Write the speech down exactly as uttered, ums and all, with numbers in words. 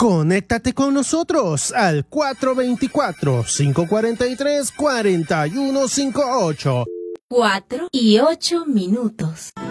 Conéctate con nosotros al cuatro dos cuatro, cinco cuatro tres, cuatro uno cinco ocho. Cuatro y ocho minutos.